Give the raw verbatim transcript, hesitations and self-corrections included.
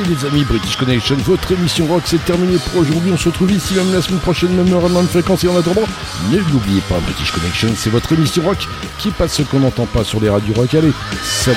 les amis, British Connection, votre émission rock, c'est terminé pour aujourd'hui. On se retrouve ici même la semaine prochaine, même heure, même fréquence. Et en attendant, ne l'oubliez pas, British Connection, c'est votre émission rock qui passe ce qu'on n'entend pas sur les radios rock. Allez, salut.